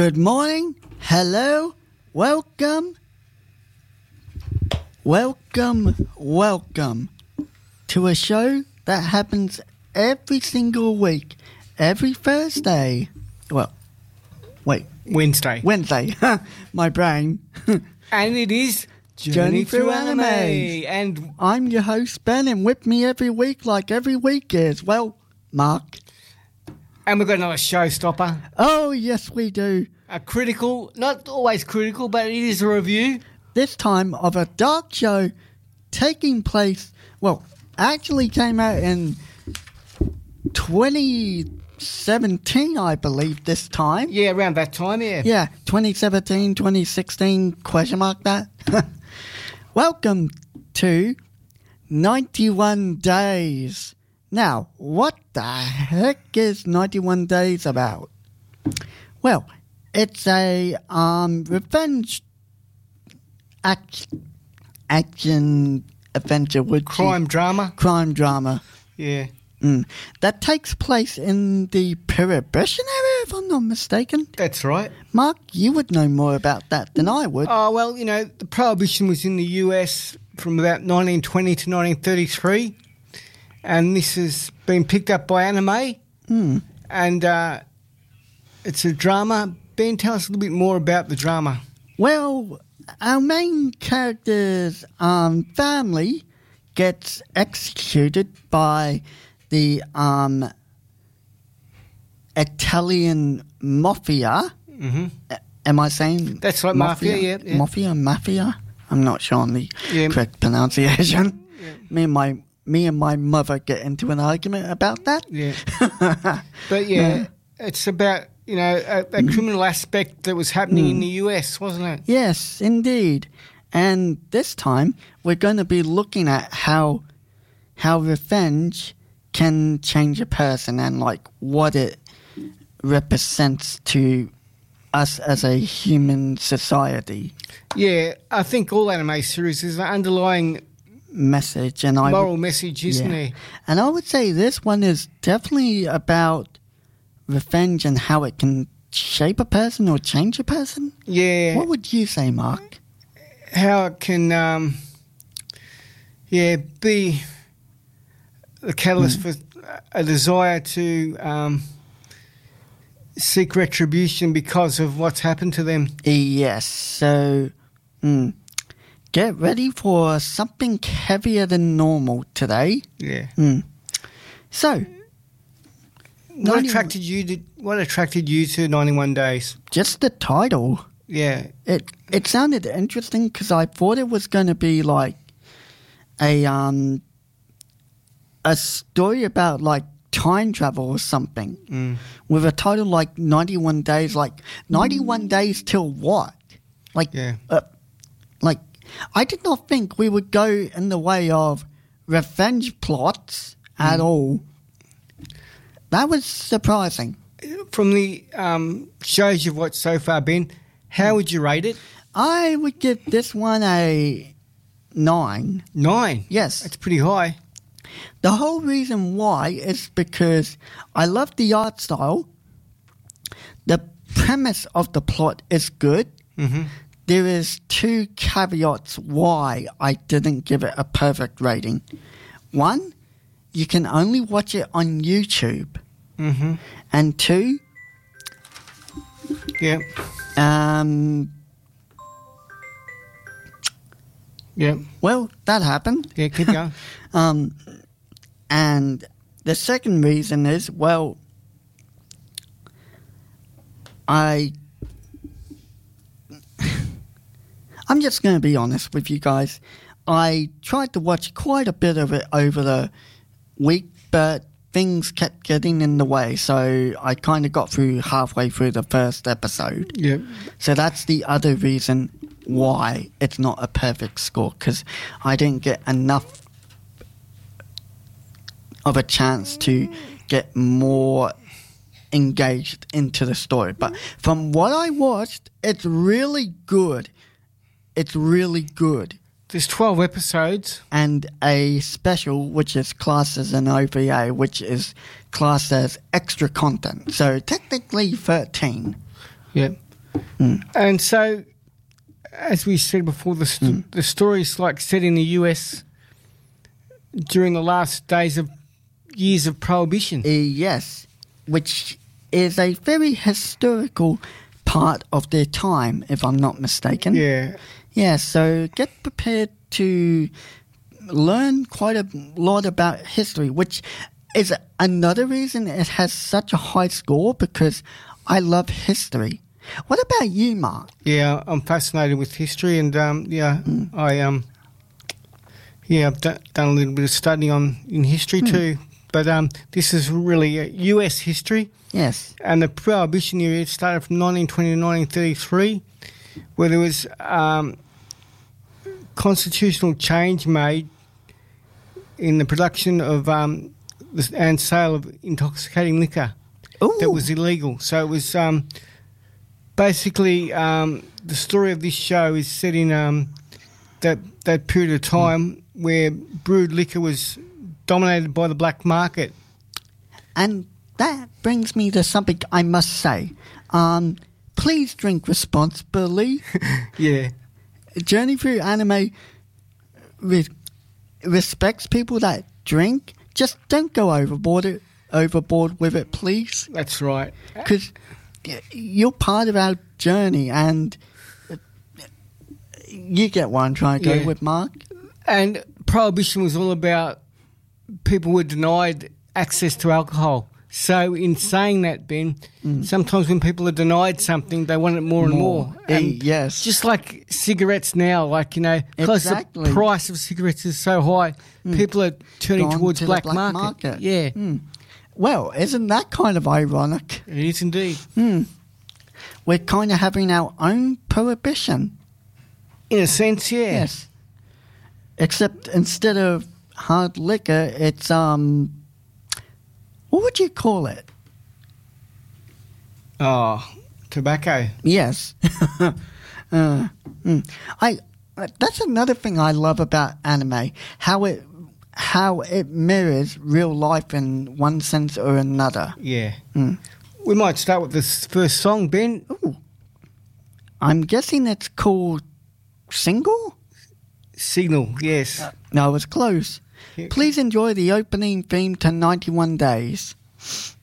Good morning, hello, welcome to a show that happens every single week, every Thursday. Well, wait. Wednesday. My brain. And it is Journey Through Anime. And I'm your host, Ben, and with me every week, like every week is, well, Mark. we've got another showstopper. Oh, yes, we do. A critical, not always critical, but it is a review. This time of a dark show taking place, well, actually came out in 2017, I believe, this time. Yeah, around that time, yeah. Yeah, 2017, 2016, question mark that. Welcome to 91 Days. Now, what the heck is 91 Days about? Well, it's a revenge action adventure with Crime drama. Crime drama. Yeah. That takes place in the Prohibition era, if I'm not mistaken. That's right. Mark, you would know more about that than I would. Oh, well, you know, the Prohibition was in the US from about 1920 to 1933. And this has been picked up by Anime. And it's a drama. Ben, tell us a little bit more about the drama. Well, our main character's family gets executed by the Italian mafia. Mm-hmm. Am I saying? That's right, mafia, yeah. Mafia? I'm not sure on the correct pronunciation. Yeah. Me and my mother get into an argument about that. Yeah. But yeah, it's about, you know, a criminal aspect that was happening in the US, wasn't it? Yes, indeed. And this time we're going to be looking at how revenge can change a person and like what it represents to us as a human society. Yeah, I think all anime series is an underlying message and moral message, isn't there? And I would say this one is definitely about revenge and how it can shape a person or change a person. Yeah. What would you say, Mark? How it can, be the catalyst for a desire to seek retribution because of what's happened to them. Yes. So, get ready for something heavier than normal today. Yeah. So, what attracted you to 91 Days? Just the title. Yeah. It sounded interesting because I thought it was going to be like a story about like time travel or something with a title like 91 Days, like 91 days till what? Like, I did not think we would go in the way of revenge plots at all. That was surprising. From the shows you've watched so far, Ben, how would you rate it? I would give this one a 9. 9? Yes. That's pretty high. The whole reason why is because I love the art style. The premise of the plot is good. Mm-hmm. There is 2 caveats why I didn't give it a perfect rating. 1, you can only watch it on YouTube. Mm-hmm. And 2, yeah. Well, that happened. Yeah, keep going. And the second reason is, well, I'm just going to be honest with you guys. I tried to watch quite a bit of it over the week, but things kept getting in the way, so I kind of got through halfway through the first episode. Yeah. So that's the other reason why it's not a perfect score, because I didn't get enough of a chance to get more engaged into the story. But from what I watched, it's really good. It's really good. There's 12 episodes. And a special, which is classed as an OVA, which is classed as extra content. So technically 13. Yeah. And so, as we said before, the story is like set in the US during the last years of Prohibition. Yes, which is a very historical part of their time, if I'm not mistaken. Yeah. Yeah, so get prepared to learn quite a lot about history, which is another reason it has such a high score, because I love history. What about you, Mark? Yeah, I'm fascinated with history, and I've done a little bit of study in history too. But this is really US history. Yes. And the Prohibition era started from 1920 to 1933, where there was constitutional change made in the production of and sale of intoxicating liquor. Ooh. That was illegal. So it was basically the story of this show is set in that period of time where brewed liquor was dominated by the black market. And that brings me to something I must say. Please drink responsibly. Yeah. Journey Through Anime respects people that drink. Just don't go overboard with it, please. That's right. Because you're part of our journey, and you get what I'm trying to go with, Mark. And Prohibition was all about people were denied access to alcohol. So in saying that, Ben, sometimes when people are denied something, they want it more and more. And yes. Just like cigarettes now, because exactly. the price of cigarettes is so high, people are turning towards black market. Yeah. Well, isn't that kind of ironic? It is indeed. We're kind of having our own prohibition. In a sense, yeah. Yes. Except instead of hard liquor, it's what would you call it? Oh, tobacco. Yes. That's another thing I love about anime, how it mirrors real life in one sense or another. Yeah. We might start with this first song, Ben. Ooh. I'm guessing it's called Single? Signal, yes. No, it was close. Yeah. Please enjoy the opening theme to 91 Days.